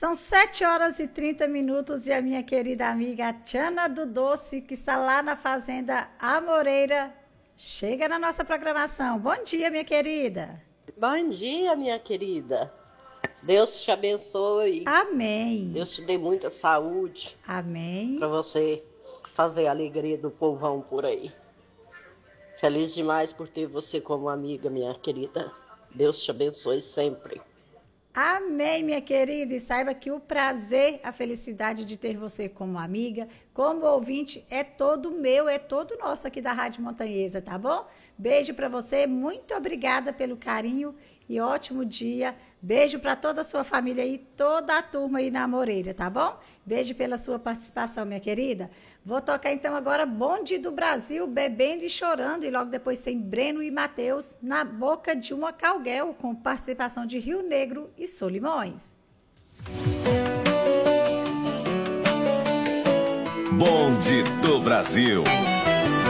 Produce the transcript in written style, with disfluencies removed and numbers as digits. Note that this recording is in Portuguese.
São 7h30 e a minha querida amiga Tiana do Doce, que está lá na Fazenda Amoreira, chega na nossa programação. Bom dia, minha querida. Bom dia, minha querida. Deus te abençoe. Amém. Deus te dê muita saúde Amém. para você fazer a alegria do povão por aí. Feliz demais por ter você como amiga, minha querida. Deus te abençoe sempre. Amém, minha querida, e saiba que o prazer, a felicidade de ter você como amiga, como ouvinte, é todo meu, é todo nosso aqui da Rádio Montanhesa, tá bom? Beijo para você, muito obrigada pelo carinho e ótimo dia. Beijo para toda a sua família e toda a turma aí na Moreira, tá bom? Beijo pela sua participação, minha querida. Vou tocar então agora Bonde do Brasil, Bebendo e Chorando, e logo depois tem Breno e Matheus, Na Boca de uma Calguel, com participação de Rio Negro e Solimões. Bonde do Brasil.